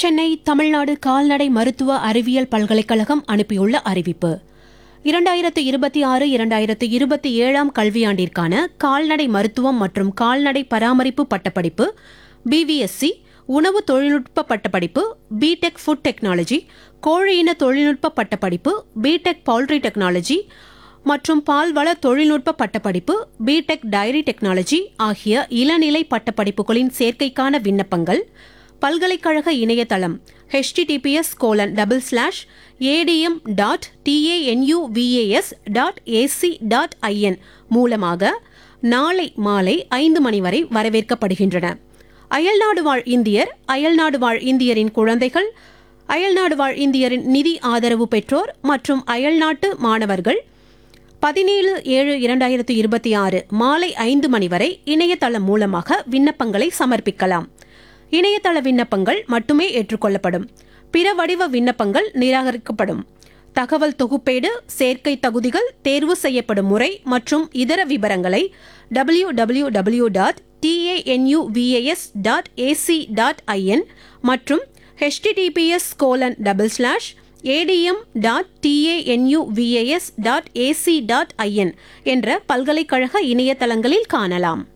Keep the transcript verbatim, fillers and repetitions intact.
சென்னை தமிழ்நாடு கால்நடை மருத்துவ அறிவியல் பல்கலைக்கழகம் அனுப்பியுள்ள அறிவிப்பு. இரண்டாயிரத்து இருபத்தி ஆறு இரண்டாயிரத்து இருபத்தி ஏழாம் கல்வியாண்டிற்கான கால்நடை மருத்துவம் மற்றும் கால்நடை பராமரிப்பு பட்டப்படிப்பு, பிவிஎஸ்சி, உணவு தொழில்நுட்ப பட்டப்படிப்பு, பிடெக் ஃபுட் டெக்னாலஜி, கோழியின தொழில்நுட்ப பட்டப்படிப்பு, பிடெக் பவுல்ட்ரி டெக்னாலஜி மற்றும் பால்வள தொழில்நுட்ப பட்டப்படிப்பு, பிடெக் டைரி டெக்னாலஜி ஆகிய இளநிலை பட்டப்படிப்புகளின் சேர்க்கைக்கான விண்ணப்பங்கள் பல்கலைக்கழக இணையதளம் https colon double slash ATM dot TANUVAS dot AC dot IN மூலமாக நாளை மாலை ஐந்து மணி வரை வரவேற்கப்படுகின்றன. அயல்நாடு வாழ் இந்தியர், அயல்நாடு வாழ் இந்தியரின் குழந்தைகள், அயல்நாடு வாழ் இந்தியரின் நிதி ஆதரவு பெற்றோர் மற்றும் அயல்நாட்டு மாணவர்கள் பதினேழு ஏழு இரண்டாயிரத்து இருபத்தி ஆறு மாலை ஐந்து மணி வரை இணையதளம் மூலமாக விண்ணப்பங்களை சமர்ப்பிக்கலாம். இணையதள விண்ணப்பங்கள் மட்டுமே ஏற்றுக்கொள்ளப்படும். பிற வடிவ விண்ணப்பங்கள் நிராகரிக்கப்படும். தகவல் தொகுப்பேடு, சேர்க்கை தகுதிகள், தேர்வு செய்யப்படும் முறை மற்றும் இதர விவரங்களை W W W dot TANUVAS dot AC dot IN மற்றும் https colon double slash ATM dot TANUVAS dot AC dot IN என்ற பல்கலைக்கழக இணையதளங்களில் காணலாம்.